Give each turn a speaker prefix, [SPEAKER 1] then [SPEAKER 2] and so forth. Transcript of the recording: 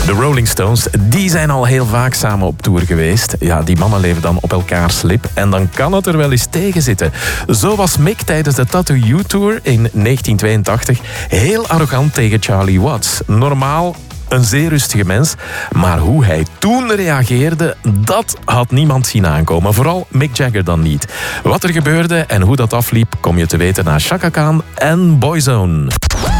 [SPEAKER 1] De Rolling Stones, die zijn al heel vaak samen op tour geweest. Ja, die mannen leven dan op elkaars lip en dan kan het er wel eens tegen zitten. Zo was Mick tijdens de Tattoo You Tour in 1982 heel arrogant tegen Charlie Watts. Normaal een zeer rustige mens, maar hoe hij toen reageerde, dat had niemand zien aankomen. Vooral Mick Jagger dan niet. Wat er gebeurde en hoe dat afliep, kom je te weten na Chaka Khan en Boyzone.